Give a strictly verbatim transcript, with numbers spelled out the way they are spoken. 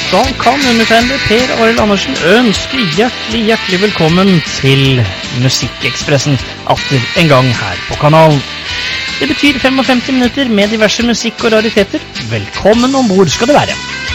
da kan undertegnede Per Arild Andersen ønske hjertelig, hjertelig velkommen til Musikkekspressen, atter en gang her på kanalen. Det betyr femogfemti minutter med diverse musikk og rariteter. Velkommen ombord skal det være.